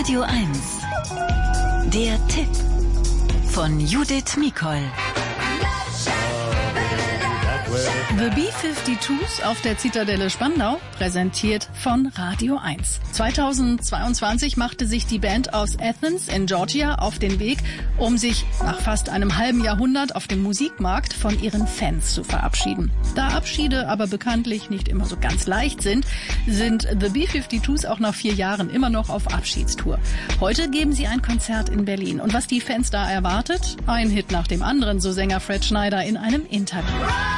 Radio 1. Der Tipp von Judith Mikol. The B-52s auf der Zitadelle Spandau, präsentiert von Radio 1. 2022 machte sich die Band aus Athens in Georgia auf den Weg, um sich nach fast einem halben Jahrhundert auf dem Musikmarkt von ihren Fans zu verabschieden. Da Abschiede aber bekanntlich nicht immer so ganz leicht sind The B-52s auch nach 4 Jahren immer noch auf Abschiedstour. Heute geben sie ein Konzert in Berlin. Und was die Fans da erwartet? Ein Hit nach dem anderen, so Sänger Fred Schneider in einem Interview.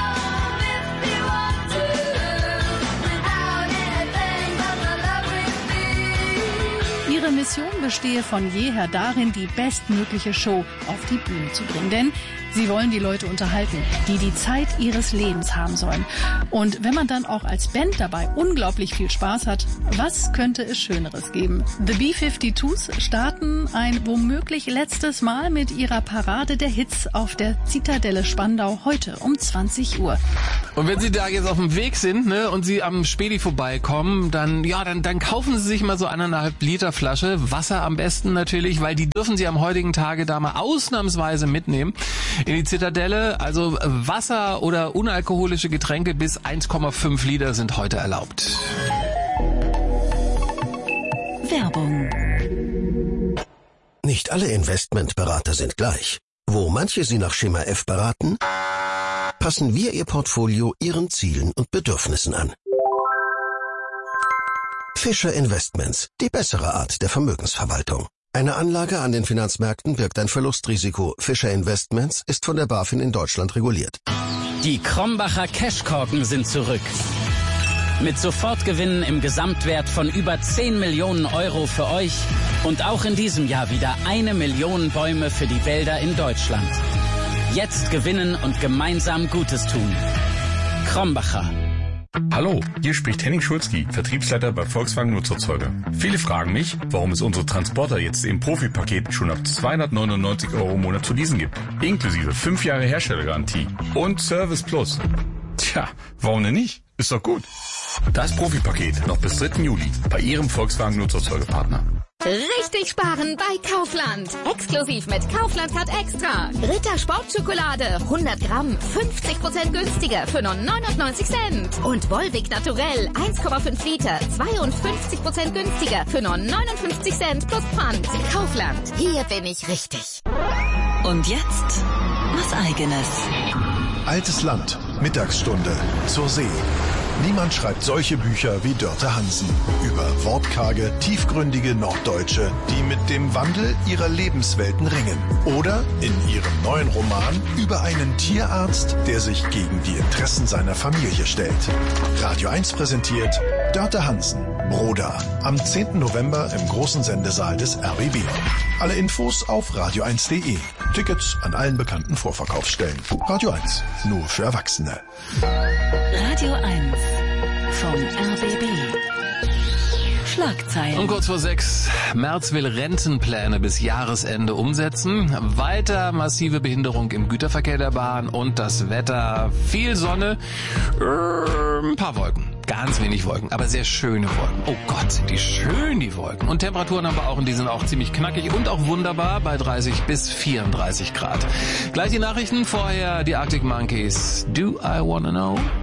Ihre Mission bestehe von jeher darin, die bestmögliche Show auf die Bühne zu bringen. Denn sie wollen die Leute unterhalten, die Zeit ihres Lebens haben sollen. Und wenn man dann auch als Band dabei unglaublich viel Spaß hat, was könnte es Schöneres geben? The B-52s starten ein womöglich letztes Mal mit ihrer Parade der Hits auf der Zitadelle Spandau heute um 20 Uhr. Und wenn Sie da jetzt auf dem Weg sind, ne, und Sie am Spedi vorbeikommen, dann kaufen Sie sich mal so 1,5 Liter Flasche Wasser am besten natürlich, weil die dürfen Sie am heutigen Tage da mal ausnahmsweise mitnehmen in die Zitadelle. Also Wasser oder unalkoholische Getränke bis 1,5 Liter sind heute erlaubt. Werbung. Nicht alle Investmentberater sind gleich. Wo manche Sie nach Schema F beraten, passen wir Ihr Portfolio Ihren Zielen und Bedürfnissen an. Fischer Investments, die bessere Art der Vermögensverwaltung. Eine Anlage an den Finanzmärkten birgt ein Verlustrisiko. Fischer Investments ist von der BaFin in Deutschland reguliert. Die Krombacher Cashkorken sind zurück. Mit Sofortgewinnen im Gesamtwert von über 10 Millionen Euro für euch und auch in diesem Jahr wieder 1 Million Bäume für die Wälder in Deutschland. Jetzt gewinnen und gemeinsam Gutes tun. Krombacher. Hallo, hier spricht Henning Schulzki, Vertriebsleiter bei Volkswagen Nutzerzeuger. Viele fragen mich, warum es unsere Transporter jetzt im Profipaket schon ab 299 € im Monat zu leasen gibt. Inklusive 5 Jahre Herstellergarantie und Service Plus. Tja, warum denn nicht? Ist doch gut. Das Profipaket noch bis 3. Juli bei Ihrem Volkswagen Nutzerzeugerpartner. Richtig sparen bei Kaufland. Exklusiv mit Kaufland Card Extra. Ritter Sportschokolade 100 Gramm 50% günstiger für nur 99 Cent. Und Volvic Naturell 1,5 Liter 52% günstiger für nur 59 Cent plus Pfand. Kaufland, hier bin ich richtig. Und jetzt was Eigenes. Altes Land, Mittagsstunde, zur See. Niemand schreibt solche Bücher wie Dörte Hansen über wortkarge, tiefgründige Norddeutsche, die mit dem Wandel ihrer Lebenswelten ringen. Oder in ihrem neuen Roman über einen Tierarzt, der sich gegen die Interessen seiner Familie stellt. Radio 1 präsentiert Dörte Hansen, Broda, am 10. November im großen Sendesaal des RBB. Alle Infos auf radio1.de. Tickets an allen bekannten Vorverkaufsstellen. Radio 1, nur für Erwachsene. Radio 1 vom RBB. Schlagzeilen. Um kurz vor 6. Merz will Rentenpläne bis Jahresende umsetzen. Weiter massive Behinderung im Güterverkehr der Bahn und das Wetter. Viel Sonne, ein paar Wolken. Ganz wenig Wolken, aber sehr schöne Wolken. Oh Gott, sind die schön, die Wolken. Und Temperaturen haben wir auch und die sind auch ziemlich knackig und auch wunderbar bei 30 bis 34 Grad. Gleich die Nachrichten, vorher die Arctic Monkeys. Do I Wanna Know?